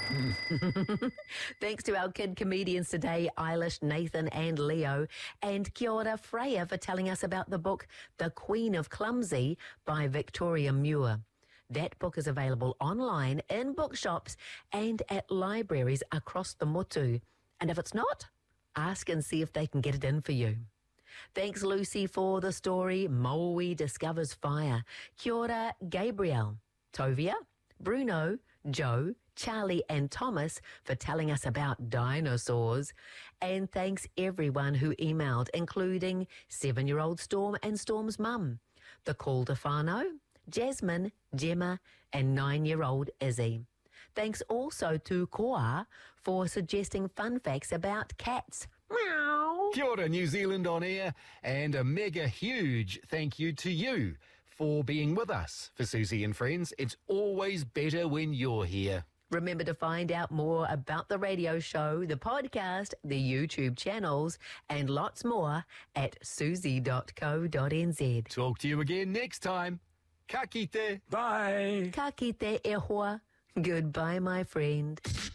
Thanks to our kid comedians today, Eilish, Nathan and Leo. And kia ora Freya for telling us about the book The Queen of Clumsy by Victoria Muir. That book is available online in bookshops and at libraries across the motu. And if it's not, ask and see if they can get it in for you. Thanks, Lucy, for the story. Maui discovers fire. Kia ora, Gabriel, Tovia, Bruno, Joe, Charlie and Thomas for telling us about dinosaurs. And thanks everyone who emailed, including 7-year-old Storm and Storm's mum, the Call to Whānau, Jasmine, Gemma and 9-year-old Izzy. Thanks also to Koa for suggesting fun facts about cats. Meow. Kia ora, New Zealand on air, and a mega huge thank you to you for being with us. For Susie and friends, it's always better when you're here. Remember to find out more about the radio show, the podcast, the YouTube channels, and lots more at susie.co.nz. Talk to you again next time. Ka kite. Bye. Ka kite e hoa. Goodbye, my friend.